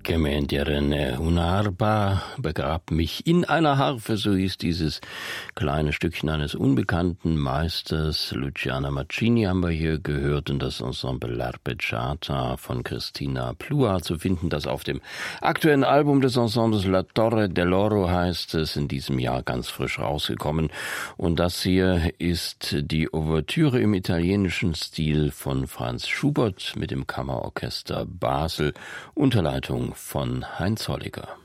Que me entierren una harpa, begrab mich in einer Harfe, so hieß dieses kleine Stückchen eines unbekannten Meisters. Luciana Maccini haben wir hier gehört und das Ensemble L'Arpeggiata von Cristina Plua zu finden, das auf dem aktuellen Album des Ensembles La Torre dell'Oro heißt es, in diesem Jahr ganz frisch rausgekommen. Und das hier ist die Ouvertüre im italienischen Stil von Franz Schubert mit dem Kammerorchester Basel unter Leitung von Heinz Holliger.